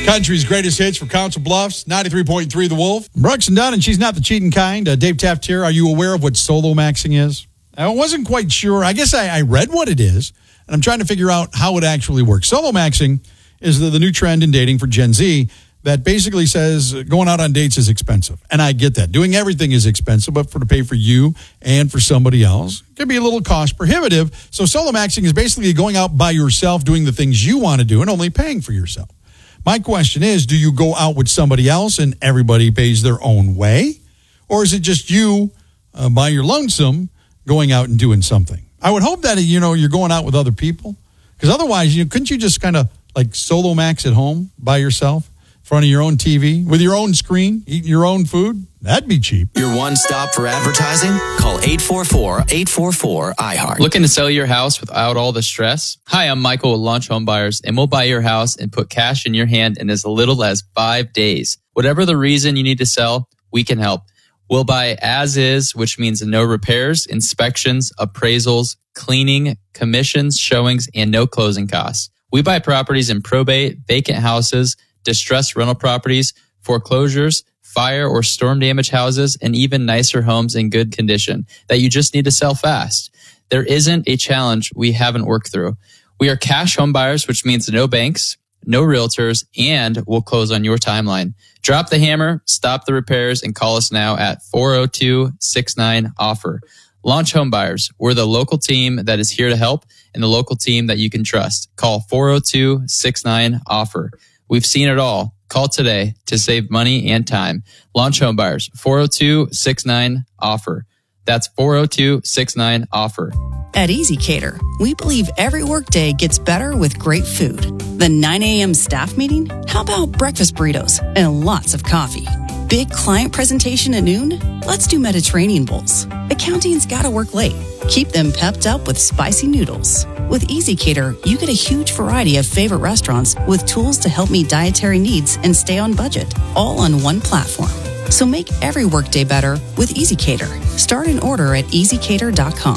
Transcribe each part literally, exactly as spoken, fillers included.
Country's greatest hits for Council Bluffs, ninety-three point three The Wolf. Brooks and Dunn, and she's not the cheating kind. Uh, Dave Taft here. Are you aware of what solo maxing is? I wasn't quite sure. I guess I, I read what it is, and I'm trying to figure out how it actually works. Solo maxing is the, the new trend in dating for Gen Z that basically says going out on dates is expensive. And I get that. Doing everything is expensive, but for to pay for you and for somebody else can be a little cost prohibitive. So solo maxing is basically going out by yourself, doing the things you want to do, and only paying for yourself. My question is, do you go out with somebody else and everybody pays their own way? Or is it just you uh, by your lonesome going out and doing something? I would hope that, you know, you're going out with other people. Because otherwise, you know, couldn't you just kind of like solo max at home by yourself? In front of your own T V, with your own screen, eating your own food? That'd be cheap. Your one stop for advertising? Call eight four four, eight four four, I heart. Looking to sell your house without all the stress? Hi, I'm Michael with Launch Home Buyers, and we'll buy your house and put cash in your hand in as little as five days. Whatever the reason you need to sell, we can help. We'll buy as is, which means no repairs, inspections, appraisals, cleaning, commissions, showings, and no closing costs. We buy properties in probate, vacant houses, distressed rental properties, foreclosures, fire or storm damage houses, and even nicer homes in good condition that you just need to sell fast. There isn't a challenge we haven't worked through. We are cash home buyers, which means no banks, no realtors, and we'll close on your timeline. Drop the hammer, stop the repairs, and call us now at four oh two, six nine, offer. Launch Home Buyers. We're the local team that is here to help and the local team that you can trust. Call four oh two, six nine, offer. We've seen it all. Call today to save money and time. Launch Home Buyers, four oh two, six nine, offer. That's four oh two, six nine, offer. At Easy Cater, we believe every workday gets better with great food. The nine a.m. staff meeting? How about breakfast burritos and lots of coffee? Big client presentation at noon? Let's do Mediterranean bowls. Accounting's gotta work late. Keep them pepped up with spicy noodles. With Easy Cater, you get a huge variety of favorite restaurants with tools to help meet dietary needs and stay on budget, all on one platform. So make every workday better with Easy Cater. Start an order at easy cater dot com.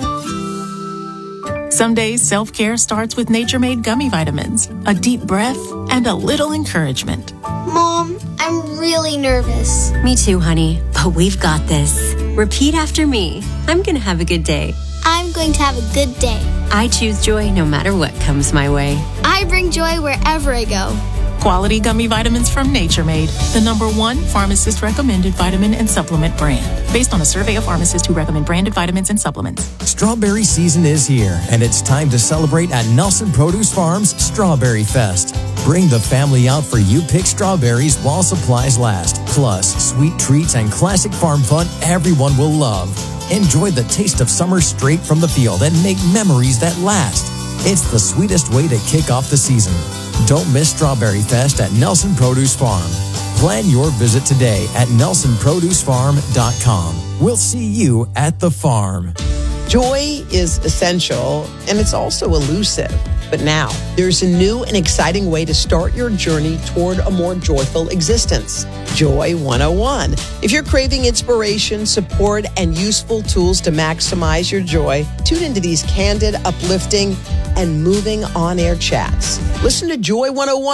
Some days self-care starts with Nature-Made gummy vitamins, a deep breath, and a little encouragement. Mom, I'm really nervous. Me too, honey, but we've got this. Repeat after me. I'm going to have a good day. I'm going to have a good day. I choose joy no matter what comes my way. I bring joy wherever I go. Quality gummy vitamins from Nature Made, the number one pharmacist-recommended vitamin and supplement brand. Based on a survey of pharmacists who recommend branded vitamins and supplements. Strawberry season is here, and it's time to celebrate at Nelson Produce Farm's Strawberry Fest. Bring the family out for You Pick Strawberries while supplies last. Plus, sweet treats and classic farm fun everyone will love. Enjoy the taste of summer straight from the field and make memories that last. It's the sweetest way to kick off the season. Don't miss Strawberry Fest at Nelson Produce Farm. Plan your visit today at nelson produce farm dot com. We'll see you at the farm. Joy is essential, and it's also elusive. But now, there's a new and exciting way to start your journey toward a more joyful existence. Joy one oh one. If you're craving inspiration, support, and useful tools to maximize your joy, tune into these candid, uplifting, and moving on-air chats. Listen to Joy one oh one